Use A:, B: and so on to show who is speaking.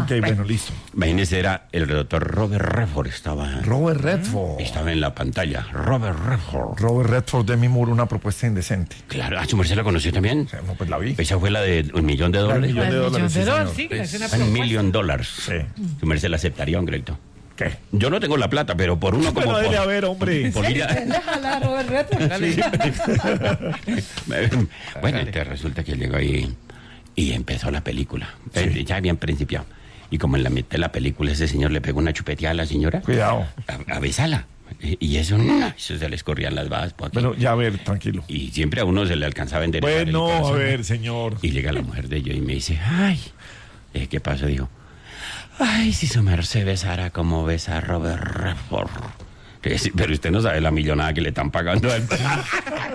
A: Ok, bueno, listo.
B: Imagínese, era el doctor Robert Redford, estaba en la pantalla. Robert Redford.
A: Robert Redford, Demi Moore, una propuesta indecente.
B: Claro, ¿su merced la conoció también?
A: O sea, no, pues la vi.
B: Esa fue la de $1 millón.
A: $1 millón
C: El millón de
A: sí,
C: dólares,
A: señor.
C: sí, que es una
B: $1
C: propuesta.
B: millón.
A: Sí.
B: Su merced la aceptaría, un crédito.
A: ¿Qué?
B: Yo no tengo la plata, pero por uno como
A: Bueno, debe
B: por,
A: haber, hombre.
B: por ir a-
C: Déjala, Robert Redford, dale.
B: Bueno, entonces resulta que llegó ahí y empezó la película. Ya habían principiado. Y como en la mitad de la película ese señor le pegó una chupeteada a la señora.
A: Cuidado.
B: A besarla. Y eso, no, eso se le escorrían las babas por aquí.
A: Bueno, ya a ver, tranquilo.
B: Y siempre a uno se le alcanzaba a vender.
A: Bueno, a ver, señor.
B: Y llega la mujer de yo y me dice, ay, ¿qué pasó? Dijo, ay, si su merced besara como besa a Robert Redford. Pero usted no sabe la millonada que le están pagando a él.